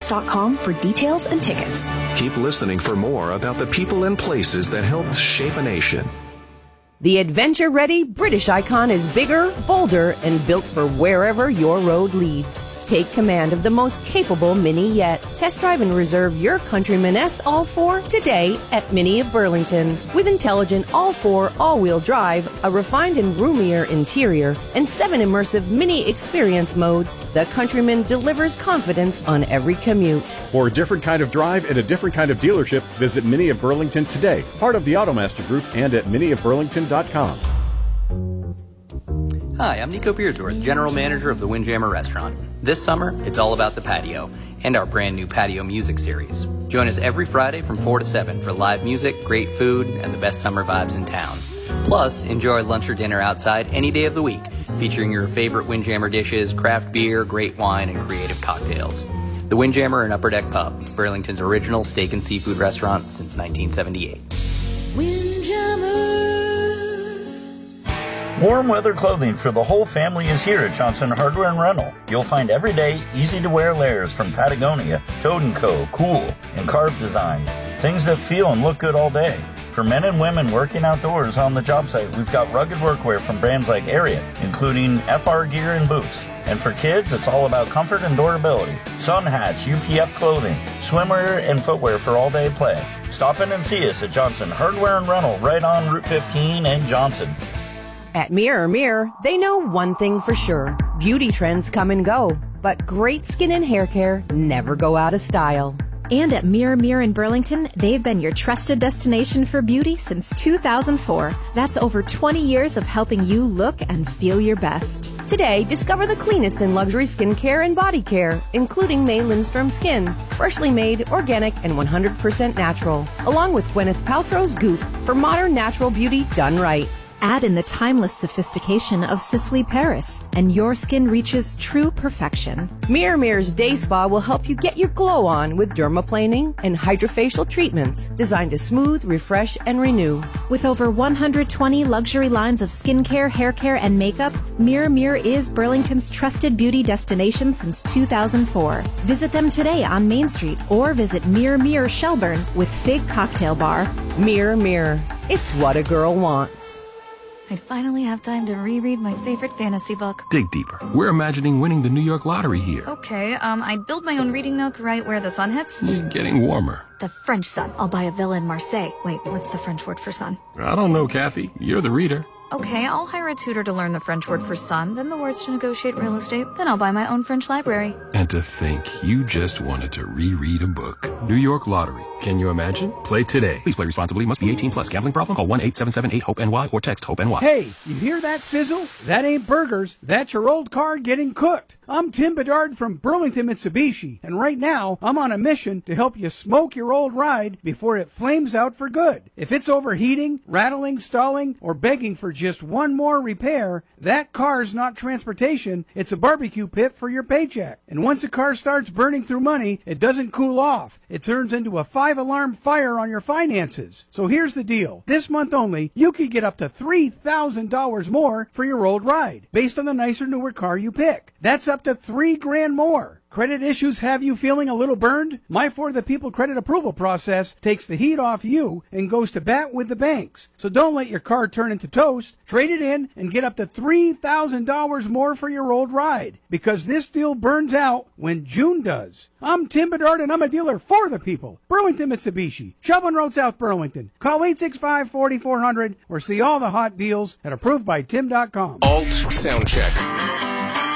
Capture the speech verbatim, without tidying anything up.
dot com for details and tickets. Keep listening for more about the people and places that helped shape a nation. The adventure-ready British Icon is bigger, bolder, and built for wherever your road leads. Take command of the most capable Mini yet. Test drive and reserve your Countryman S All four today at Mini of Burlington. With intelligent All four all-wheel drive, a refined and roomier interior, and seven immersive Mini experience modes, the Countryman delivers confidence on every commute. For a different kind of drive and a different kind of dealership, visit Mini of Burlington today, part of the Automaster Group, and at mini of burlington dot com. Hi, I'm Nico Beardsworth, General Manager of the Windjammer Restaurant. This summer, it's all about the patio and our brand new patio music series. Join us every Friday from four to seven for live music, great food, and the best summer vibes in town. Plus, enjoy lunch or dinner outside any day of the week, featuring your favorite Windjammer dishes, craft beer, great wine, and creative cocktails. The Windjammer and Upper Deck Pub, Burlington's original steak and seafood restaurant since nineteen seventy-eight. Windjammer. Warm weather clothing for the whole family is here at Johnson Hardware and Rental. You'll find everyday, easy-to-wear layers from Patagonia, Toad and Co., Cool, and Carve Designs. Things that feel and look good all day. For men and women working outdoors on the job site, we've got rugged workwear from brands like Ariat, including F R gear and boots. And for kids, it's all about comfort and durability. Sun hats, U P F clothing, swimwear, and footwear for all-day play. Stop in and see us at Johnson Hardware and Rental right on Route fifteen in Johnson. At Mirror Mirror, they know one thing for sure. Beauty trends come and go, but great skin and hair care never go out of style. And at Mirror Mirror in Burlington, they've been your trusted destination for beauty since two thousand four. That's over twenty years of helping you look and feel your best. Today, discover the cleanest in luxury skincare and body care, including May Lindstrom Skin, freshly made, organic, and one hundred percent natural, along with Gwyneth Paltrow's Goop for modern natural beauty done right. Add in the timeless sophistication of Sisley Paris, and your skin reaches true perfection. Mirror Mirror's Day Spa will help you get your glow on with dermaplaning and hydrofacial treatments designed to smooth, refresh, and renew. With over one hundred twenty luxury lines of skincare, hair care, and makeup, Mirror Mirror is Burlington's trusted beauty destination since two thousand four. Visit them today on Main Street or visit Mirror Mirror Shelburne with Fig Cocktail Bar. Mirror Mirror, it's what a girl wants. I'd finally have time to reread my favorite fantasy book. Dig deeper. We're imagining winning the New York lottery here. Okay, um, I'd build my own reading nook right where the sun hits. You're getting warmer. The French sun. I'll buy a villa in Marseille. Wait, what's the French word for sun? I don't know, Kathy. You're the reader. Okay, I'll hire a tutor to learn the French word for sun, then the words to negotiate real estate, then I'll buy my own French library. And to think you just wanted to reread a book. New York Lottery. Can you imagine? Play today. Please play responsibly. Must be eighteen plus. Gambling problem? Call one eight seven seven eight hope N Y or text HOPE-NY. Hey, you hear that sizzle? That ain't burgers. That's your old car getting cooked. I'm Tim Bedard from Burlington Mitsubishi, and right now I'm on a mission to help you smoke your old ride before it flames out for good. If it's overheating, rattling, stalling, or begging for just one more repair, that car's not transportation, it's a barbecue pit for your paycheck. And once a car starts burning through money, it doesn't cool off. It turns into a five-alarm fire on your finances. So here's the deal. This month only, you could get up to three thousand dollars more for your old ride, based on the nicer, newer car you pick. That's up to three grand more. Credit issues have you feeling a little burned? My For the People credit approval process takes the heat off you and goes to bat with the banks. So don't let your car turn into toast. Trade it in and get up to three thousand dollars more for your old ride, because this deal burns out when June does. I'm Tim Bedard, and I'm a dealer for the people. Burlington Mitsubishi, Shelburne Road, South Burlington. Call eight six five, four four zero zero or see all the hot deals at approved by tim dot com. Alt Sound Check.